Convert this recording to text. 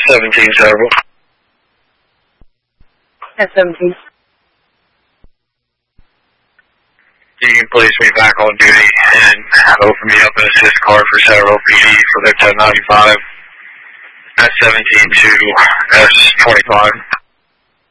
S-17 Central. S-17. You can place me back on duty and open me up an assist card for Central PD for their 1095. S-17 to S-25.